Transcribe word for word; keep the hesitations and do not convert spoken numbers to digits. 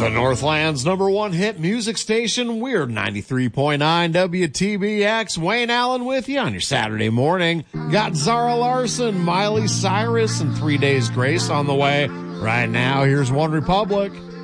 The Northland's number one hit music station, Weird ninety-three point nine W T B X. Wayne Allen with you on your Saturday morning. Got Zara Larson, Miley Cyrus, and Three Days Grace on the way. Right now, here's One Republic.